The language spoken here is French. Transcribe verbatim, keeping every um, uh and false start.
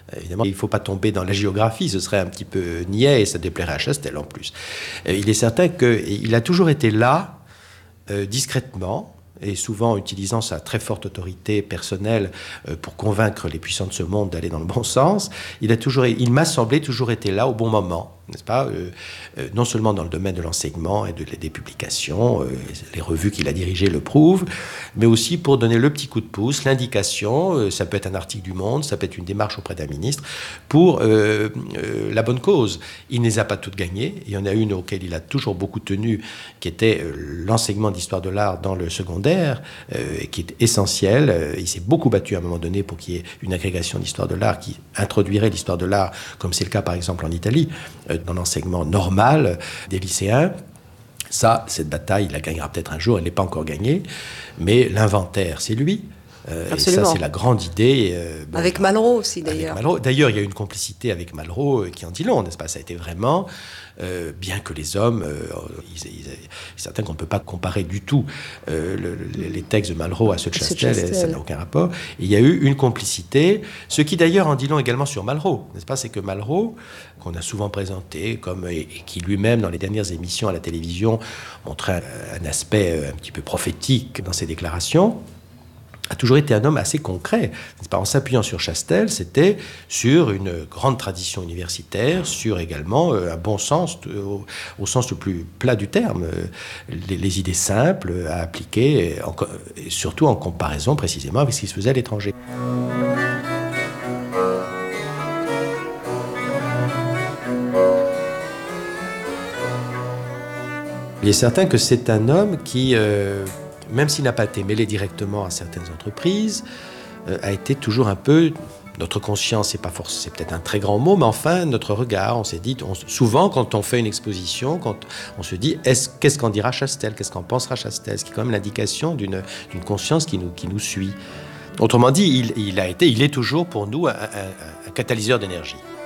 Évidemment, il ne faut pas tomber dans la géographie, ce serait un petit peu niais et ça déplairait à Chastel en plus. Il est certain qu'il a toujours été là, euh, discrètement, et souvent utilisant sa très forte autorité personnelle euh, pour convaincre les puissants de ce monde d'aller dans le bon sens. Il, a toujours, il m'a semblé toujours été là au bon moment, n'est-ce pas, euh, euh, non seulement dans le domaine de l'enseignement et de, des publications, euh, les revues qu'il a dirigées le prouvent, mais aussi pour donner le petit coup de pouce, l'indication, euh, ça peut être un article du Monde, ça peut être une démarche auprès d'un ministre, pour euh, euh, la bonne cause. Il ne les a pas toutes gagnées, il y en a une auquel il a toujours beaucoup tenu, qui était euh, l'enseignement d'histoire de l'art dans le secondaire, Euh, qui est essentiel. Euh, il s'est beaucoup battu à un moment donné pour qu'il y ait une agrégation d'histoire de l'art qui introduirait l'histoire de l'art, comme c'est le cas par exemple en Italie, euh, dans l'enseignement normal des lycéens. Ça, cette bataille, il la gagnera peut-être un jour, elle n'est pas encore gagnée, mais l'inventaire, c'est lui. Euh, et ça, c'est la grande idée. Euh, bon, avec Malraux aussi, d'ailleurs. D'ailleurs, il y a eu une complicité avec Malraux euh, qui en dit long, n'est-ce pas? Ça a été vraiment, euh, bien que les hommes, euh, ils, ils, c'est certain qu'on ne peut pas comparer du tout euh, le, les textes de Malraux à ceux de Chastel, Chastel. Ça n'a aucun rapport. Et il y a eu une complicité, ce qui d'ailleurs en dit long également sur Malraux, n'est-ce pas? C'est que Malraux, qu'on a souvent présenté comme, et, et qui lui-même, dans les dernières émissions à la télévision, montrait un, un aspect un petit peu prophétique dans ses déclarations, a toujours été un homme assez concret. En s'appuyant sur Chastel, c'était sur une grande tradition universitaire, sur également un bon sens, au, au sens le plus plat du terme, les, les idées simples à appliquer, en, et surtout en comparaison précisément avec ce qui se faisait à l'étranger. Il est certain que c'est un homme qui... Euh, même s'il n'a pas été mêlé directement à certaines entreprises, euh, a été toujours un peu... Notre conscience, c'est pas forcément, c'est peut-être un très grand mot, mais enfin, notre regard, on s'est dit... On, souvent, quand on fait une exposition, quand on se dit, est-ce, qu'est-ce qu'en dira Chastel? Qu'est-ce qu'en pensera Chastel? Ce qui est quand même l'indication d'une, d'une conscience qui nous, qui nous suit. Autrement dit, il, il, a été, il est toujours pour nous un, un, un catalyseur d'énergie.